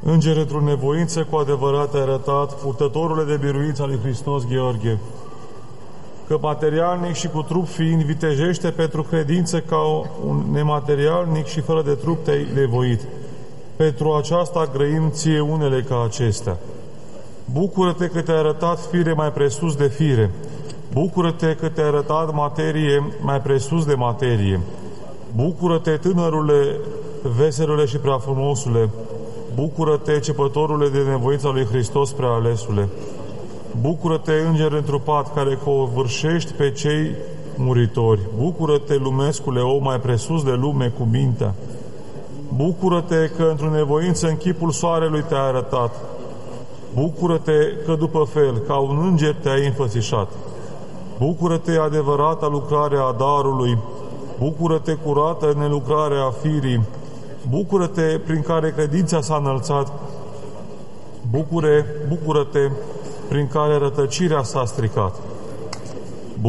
Înger, într-o nevoință cu adevărat ai arătat, purtătorule de biruință al lui Hristos Gheorghe, că materialnic și cu trup fiind vitejește pentru credință ca un nematerialnic și fără de trup te-ai nevoit. Pentru aceasta grăim ție unele ca acestea. Bucură-te că te-ai arătat fire mai presus de fire. Bucură-te că te-ai arătat materie mai presus de materie. Bucură-te, tânărule, veselule și prea frumosule. Bucură-te, cepătorule de nevoința lui Hristos prea alesule. Bucură-te, înger întrupat, care covârșești pe cei muritori. Bucură-te, lumescule om, mai presus de lume cu mintea. Bucură-te că într-o nevoință în chipul soarelui te-ai arătat. Bucură-te că după fel, ca un înger te-ai înfățișat. Bucură-te, adevărata lucrare a darului. Bucură-te, curată nelucrarea firii. Bucură-te, prin care credința s-a înălțat. Bucură-te, prin care rătăcirea s-a stricat.